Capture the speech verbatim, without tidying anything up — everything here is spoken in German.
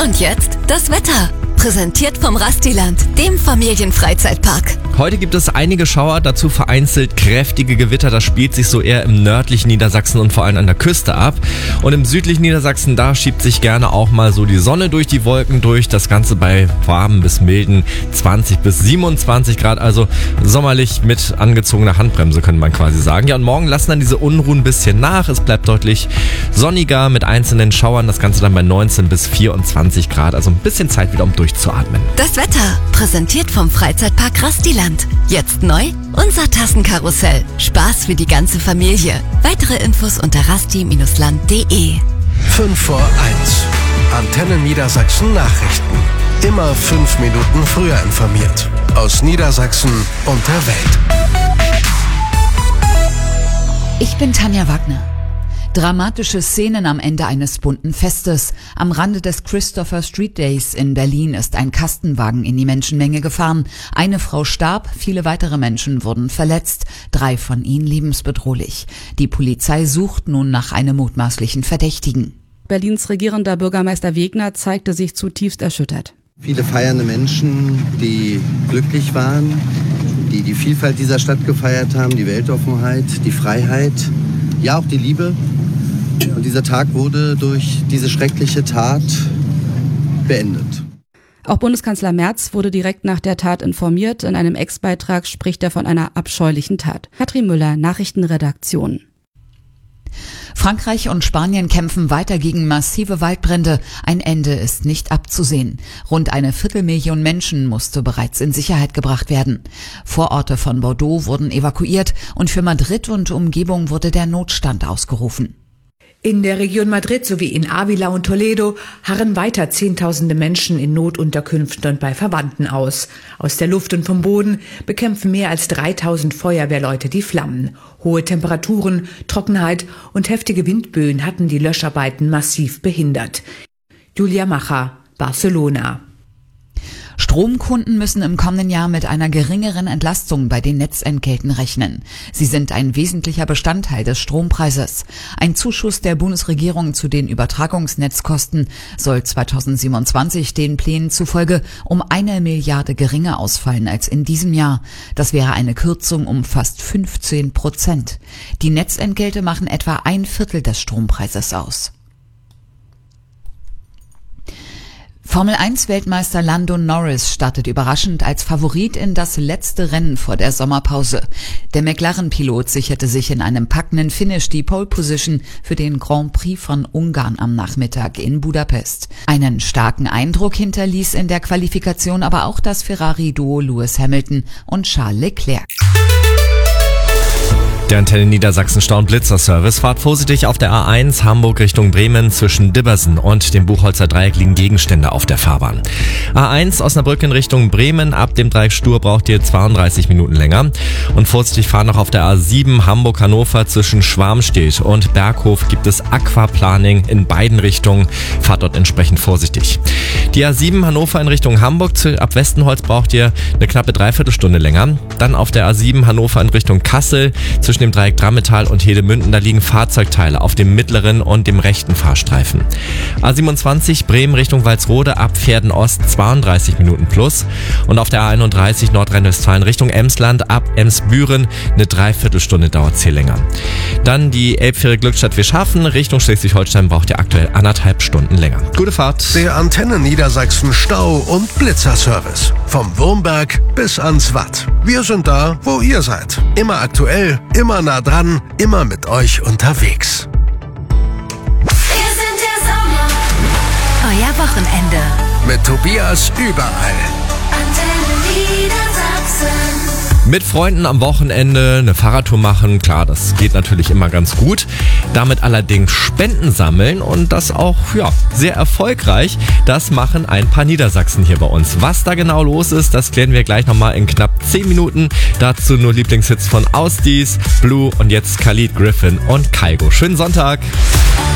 Und jetzt das Wetter. Präsentiert vom Rastiland, dem Familienfreizeitpark. Heute gibt es einige Schauer, dazu vereinzelt kräftige Gewitter. Das spielt sich so eher im nördlichen Niedersachsen und vor allem an der Küste ab. Und im südlichen Niedersachsen, da schiebt sich gerne auch mal so die Sonne durch die Wolken durch. Das Ganze bei warmen bis milden zwanzig bis siebenundzwanzig Grad, also sommerlich mit angezogener Handbremse, könnte man quasi sagen. Ja, und morgen lassen dann diese Unruhen ein bisschen nach. Es bleibt deutlich sonniger mit einzelnen Schauern. Das Ganze dann bei neunzehn bis vierundzwanzig Grad, also ein bisschen Zeit wieder, um durchzuatmen. Das Wetter, präsentiert vom Freizeitpark Rastiland. Jetzt neu, unser Tassenkarussell. Spaß für die ganze Familie. Weitere Infos unter rasti Bindestrich land punkt de. fünf vor eins. Antenne Niedersachsen Nachrichten. Immer fünf Minuten früher informiert. Aus Niedersachsen und der Welt. Ich bin Tanja Wagner. Dramatische Szenen am Ende eines bunten Festes. Am Rande des Christopher Street Days in Berlin ist ein Kastenwagen in die Menschenmenge gefahren. Eine Frau starb, viele weitere Menschen wurden verletzt, drei von ihnen lebensbedrohlich. Die Polizei sucht nun nach einem mutmaßlichen Verdächtigen. Berlins regierender Bürgermeister Wegner zeigte sich zutiefst erschüttert. Viele feiernde Menschen, die glücklich waren, die die Vielfalt dieser Stadt gefeiert haben, die Weltoffenheit, die Freiheit, ja auch die Liebe. Und dieser Tag wurde durch diese schreckliche Tat beendet. Auch Bundeskanzler Merz wurde direkt nach der Tat informiert. In einem Ex-Beitrag spricht er von einer abscheulichen Tat. Katrin Müller, Nachrichtenredaktion. Frankreich und Spanien kämpfen weiter gegen massive Waldbrände. Ein Ende ist nicht abzusehen. Rund eine Viertelmillion Menschen musste bereits in Sicherheit gebracht werden. Vororte von Bordeaux wurden evakuiert und für Madrid und Umgebung wurde der Notstand ausgerufen. In der Region Madrid sowie in Ávila und Toledo harren weiter Zehntausende Menschen in Notunterkünften und bei Verwandten aus. Aus der Luft und vom Boden bekämpfen mehr als dreitausend Feuerwehrleute die Flammen. Hohe Temperaturen, Trockenheit und heftige Windböen hatten die Löscharbeiten massiv behindert. Julia Macher, Barcelona. Stromkunden müssen im kommenden Jahr mit einer geringeren Entlastung bei den Netzentgelten rechnen. Sie sind ein wesentlicher Bestandteil des Strompreises. Ein Zuschuss der Bundesregierung zu den Übertragungsnetzkosten soll zweitausendsiebenundzwanzig den Plänen zufolge um eine Milliarde geringer ausfallen als in diesem Jahr. Das wäre eine Kürzung um fast fünfzehn Prozent. Die Netzentgelte machen etwa ein Viertel des Strompreises aus. Formel eins Weltmeister Lando Norris startet überraschend als Favorit in das letzte Rennen vor der Sommerpause. Der McLaren-Pilot sicherte sich in einem packenden Finish die Pole Position für den Grand Prix von Ungarn am Nachmittag in Budapest. Einen starken Eindruck hinterließ in der Qualifikation aber auch das Ferrari-Duo Lewis Hamilton und Charles Leclerc. Der Antenne Niedersachsen Stau- und Blitzer-Service. Fahrt vorsichtig auf der A eins Hamburg Richtung Bremen. Zwischen Dibbersen und dem Buchholzer Dreieck liegen Gegenstände auf der Fahrbahn. A eins Osnabrück in Richtung Bremen. Ab dem Dreieck Stur braucht ihr zweiunddreißig Minuten länger. Und vorsichtig fahren noch auf der A sieben Hamburg-Hannover. Zwischen Schwarmstedt und Berghof gibt es Aquaplaning in beiden Richtungen. Fahrt dort entsprechend vorsichtig. Die A sieben Hannover in Richtung Hamburg. Ab Westenholz braucht ihr eine knappe Dreiviertelstunde länger. Dann auf der A sieben Hannover in Richtung Kassel. Zwischen dem Dreieck Drammetal und Hedemünden, da liegen Fahrzeugteile auf dem mittleren und dem rechten Fahrstreifen. A siebenundzwanzig Bremen Richtung Walsrode ab Pferden Ost zweiunddreißig Minuten plus. Und auf der A einunddreißig Nordrhein-Westfalen Richtung Emsland ab Emsbüren eine Dreiviertelstunde dauert es hier länger. Dann die Elbfähre Glückstadt-Wischhafen Richtung Schleswig-Holstein braucht ihr aktuell anderthalb Stunden länger. Gute Fahrt. Der Antenne Niedersachsen Stau- und Blitzer-Service. Vom Wurmberg bis ans Watt. Wir sind da, wo ihr seid. Immer aktuell, immer nah dran, immer mit euch unterwegs. Wir sind der Sommer. Euer Wochenende. Mit Tobias überall. Antenne Niedersachsen. Mit Freunden am Wochenende eine Fahrradtour machen, klar, das geht natürlich immer ganz gut. Damit allerdings Spenden sammeln und das auch ja sehr erfolgreich. Das machen ein paar Niedersachsen hier bei uns. Was da genau los ist, das klären wir gleich nochmal in knapp zehn Minuten. Dazu nur Lieblingshits von Ausdies, Blue und jetzt Khalid, Griffin und Kygo. Schönen Sonntag!